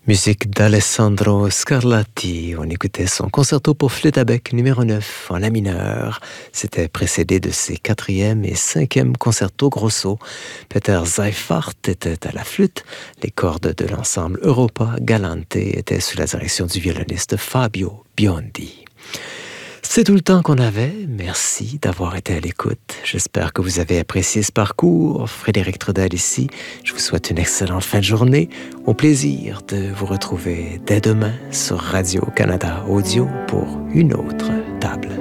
Musique d'Alessandro Scarlatti. On écoutait son concerto pour flûte à bec numéro 9 en la mineur. C'était précédé de ses 4e et 5e concertos grosso. Peter Seyfarth était à la flûte. Les cordes de l'ensemble Europa Galante étaient sous la direction du violoniste Fabio Biondi. C'est tout le temps qu'on avait. Merci d'avoir été à l'écoute. J'espère que vous avez apprécié ce parcours. Frédéric Trudel ici. Je vous souhaite une excellente fin de journée. Au plaisir de vous retrouver dès demain sur Radio-Canada Audio pour une autre table.